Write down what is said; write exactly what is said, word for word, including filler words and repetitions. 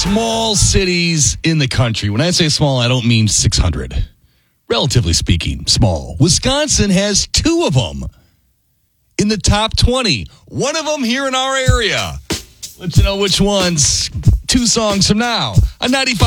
small cities in the country. When I say small, I don't mean six hundred. Relatively speaking, small. Wisconsin has two of them in the top twenty. One of them here in our area. Let you know which ones. Two songs from now. A ninety-five